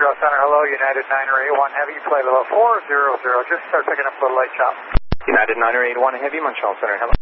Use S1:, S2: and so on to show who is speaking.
S1: Montreal Center, hello, United 981 Heavy, play level 400, just start picking up a little light chop.
S2: United 981 Heavy, Montreal Center, hello.